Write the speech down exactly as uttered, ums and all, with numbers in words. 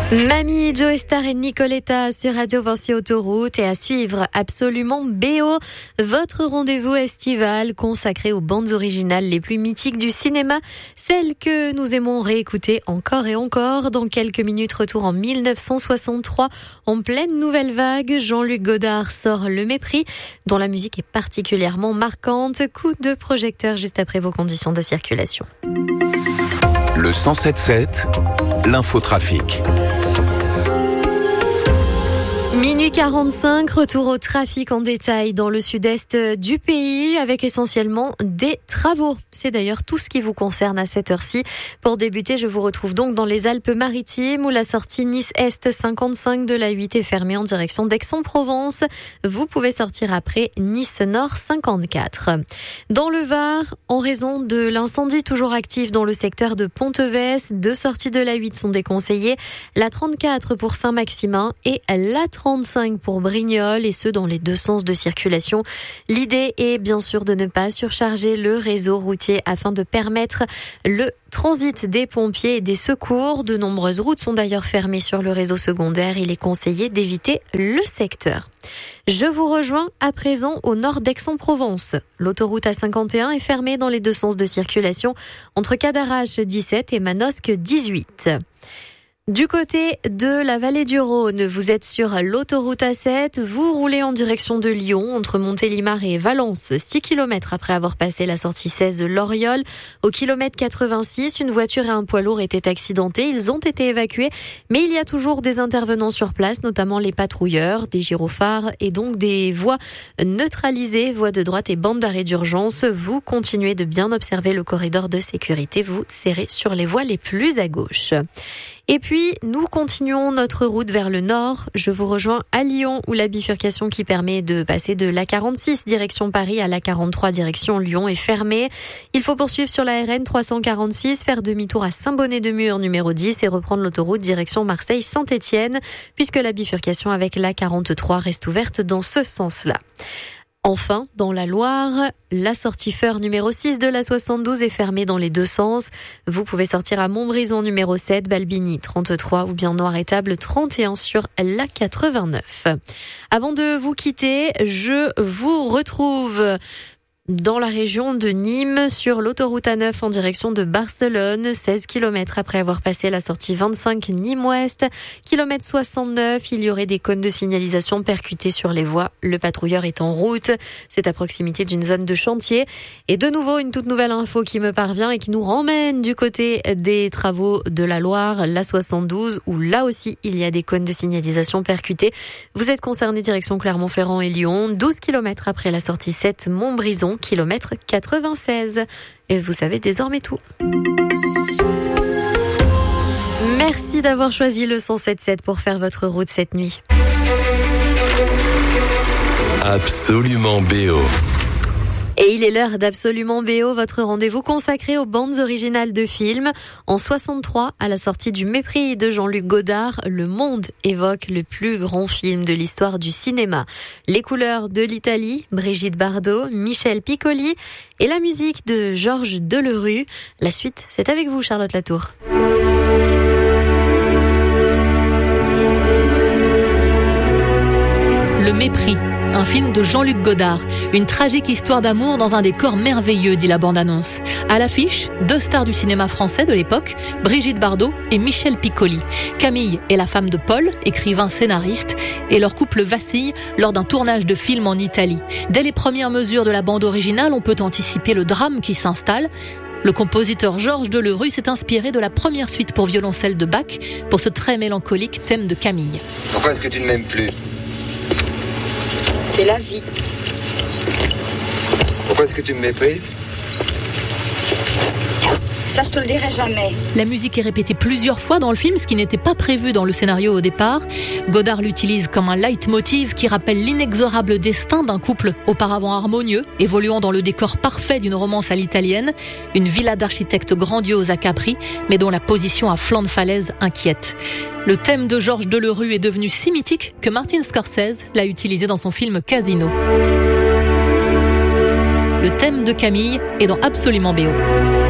Mamie, Joe Star et Nicoletta sur Radio Vinci Autoroute et à suivre Absolument B O, votre rendez-vous estival consacré aux bandes originales les plus mythiques du cinéma, celles que nous aimons réécouter encore et encore. Dans quelques minutes, retour en mille neuf cent soixante-trois, en pleine nouvelle vague, Jean-Luc Godard sort Le Mépris, dont la musique est particulièrement marquante. Coup de projecteur juste après vos conditions de circulation. Le cent sept sept, l'infotrafic. Minuit quarante-cinq, retour au trafic en détail dans le sud-est du pays avec essentiellement des travaux. C'est d'ailleurs tout ce qui vous concerne à cette heure-ci. Pour débuter, je vous retrouve donc dans les Alpes-Maritimes où la sortie Nice-Est cinquante-cinq de la huit est fermée en direction d'Aix-en-Provence. Vous pouvez sortir après Nice-Nord cinquante-quatre. Dans le Var, en raison de l'incendie toujours actif dans le secteur de Ponteves, deux sorties de la huit sont déconseillées. La trente-quatre pour Saint-Maximin et la trente-cinq pour Brignoles, et ce dans les deux sens de circulation. L'idée est bien sûr de ne pas surcharger le réseau routier afin de permettre le transit des pompiers et des secours. De nombreuses routes sont d'ailleurs fermées sur le réseau secondaire. Il est conseillé d'éviter le secteur. Je vous rejoins à présent au nord d'Aix-en-Provence. L'autoroute A cinquante et un est fermée dans les deux sens de circulation entre Cadarache dix-sept et Manosque dix-huit. Du côté de la vallée du Rhône, vous êtes sur l'autoroute A sept, vous roulez en direction de Lyon, entre Montélimar et Valence, six kilomètres après avoir passé la sortie seize de Loriol. Au kilomètre quatre-vingt-six, une voiture et un poids lourd étaient accidentés, ils ont été évacués, mais il y a toujours des intervenants sur place, notamment les patrouilleurs, des gyrophares et donc des voies neutralisées, voies de droite et bandes d'arrêt d'urgence. Vous continuez de bien observer le corridor de sécurité, vous serrez sur les voies les plus à gauche. Et puis, nous continuons notre route vers le nord. Je vous rejoins à Lyon, où la bifurcation qui permet de passer de l'A quarante-six direction Paris à l'A quarante-trois direction Lyon est fermée. Il faut poursuivre sur la R N trois cent quarante-six, faire demi-tour à Saint-Bonnet-de-Mur numéro dix et reprendre l'autoroute direction Marseille-Saint-Étienne, puisque la bifurcation avec l'A quarante-trois reste ouverte dans ce sens-là. Enfin, dans la Loire, la sortie Feur numéro six de la soixante-douze est fermée dans les deux sens. Vous pouvez sortir à Montbrison numéro sept, Balbini trente-trois ou bien Noir-Étable trente et un sur l'A quatre-vingt-neuf. Avant de vous quitter, je vous retrouve dans la région de Nîmes, sur l'autoroute A neuf en direction de Barcelone, seize kilomètres après avoir passé la sortie vingt-cinq Nîmes-Ouest. Kilomètre soixante-neuf, il y aurait des cônes de signalisation percutés sur les voies. Le patrouilleur est en route. C'est à proximité d'une zone de chantier. Et de nouveau, une toute nouvelle info qui me parvient et qui nous ramène du côté des travaux de la Loire, la soixante-douze, où là aussi, il y a des cônes de signalisation percutés. Vous êtes concerné direction Clermont-Ferrand et Lyon, douze kilomètres après la sortie sept Montbrison, kilomètre quatre-vingt-seize. Et vous savez désormais tout. Merci d'avoir choisi le cent sept sept pour faire votre route cette nuit. Absolument B O. Et il est l'heure d'Absolument B O, votre rendez-vous consacré aux bandes originales de films. En soixante-trois, à la sortie du Mépris de Jean-Luc Godard, le monde évoque le plus grand film de l'histoire du cinéma. Les couleurs de l'Italie, Brigitte Bardot, Michel Piccoli et la musique de Georges Delerue. La suite, c'est avec vous, Charlotte Latour. Le Mépris, un film de Jean-Luc Godard. Une tragique histoire d'amour dans un décor merveilleux, dit la bande-annonce. À l'affiche, deux stars du cinéma français de l'époque, Brigitte Bardot et Michel Piccoli. Camille est la femme de Paul, écrivain scénariste, et leur couple vacille lors d'un tournage de film en Italie. Dès les premières mesures de la bande originale, on peut anticiper le drame qui s'installe. Le compositeur Georges Delerue s'est inspiré de la première suite pour violoncelle de Bach pour ce très mélancolique thème de Camille. Pourquoi est-ce que tu ne m'aimes plus ? C'est la vie. Pourquoi est-ce que tu me méprises ? Ça, je te le dirai jamais. La musique est répétée plusieurs fois dans le film, ce qui n'était pas prévu dans le scénario au départ. Godard l'utilise comme un leitmotiv qui rappelle l'inexorable destin d'un couple auparavant harmonieux, évoluant dans le décor parfait d'une romance à l'italienne, une villa d'architecte grandiose à Capri, mais dont la position à flanc de falaise inquiète. Le thème de Georges Delerue est devenu si mythique que Martin Scorsese l'a utilisé dans son film Casino. Le thème de Camille est dans Absolument B O.